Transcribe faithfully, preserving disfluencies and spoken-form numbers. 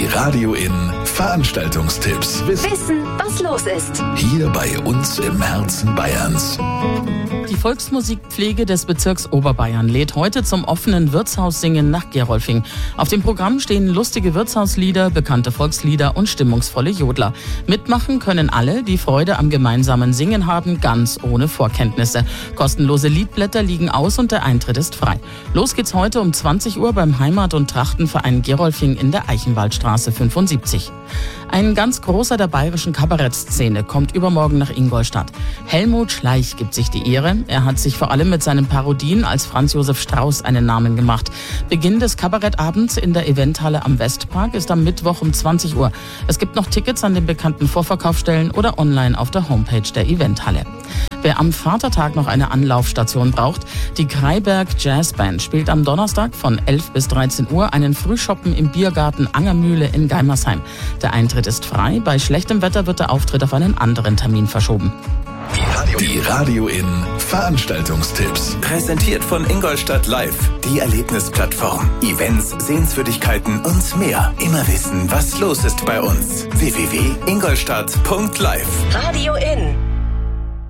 Radio In Veranstaltungstipps. Wissen, was los ist. Hier bei uns im Herzen Bayerns. Die Volksmusikpflege des Bezirks Oberbayern lädt heute zum offenen Wirtshaussingen nach Gerolfing. Auf dem Programm stehen lustige Wirtshauslieder, bekannte Volkslieder und stimmungsvolle Jodler. Mitmachen können alle, die Freude am gemeinsamen Singen haben, ganz ohne Vorkenntnisse. Kostenlose Liedblätter liegen aus und der Eintritt ist frei. Los geht's heute um zwanzig Uhr beim Heimat- und Trachtenverein Gerolfing in der Eichenwaldstraße fünfundsiebzig. Ein ganz großer der bayerischen Kabarettszene kommt übermorgen nach Ingolstadt. Helmut Schleich gibt sich die Ehre. Er hat sich vor allem mit seinen Parodien als Franz Josef Strauß einen Namen gemacht. Beginn des Kabarettabends in der Eventhalle am Westpark ist am Mittwoch um zwanzig Uhr. Es gibt noch Tickets an den bekannten Vorverkaufsstellen oder online auf der Homepage der Eventhalle. Wer am Vatertag noch eine Anlaufstation braucht, die Kreiberg Jazzband spielt am Donnerstag von elf bis dreizehn Uhr einen Frühschoppen im Biergarten Angermühle in Geimersheim. Der Eintritt ist frei, bei schlechtem Wetter wird der Auftritt auf einen anderen Termin verschoben. Die Radio In Veranstaltungstipps. Präsentiert von Ingolstadt Live, die Erlebnisplattform. Events, Sehenswürdigkeiten und mehr. Immer wissen, was los ist bei uns. w w w punkt ingolstadt punkt live. Radio In.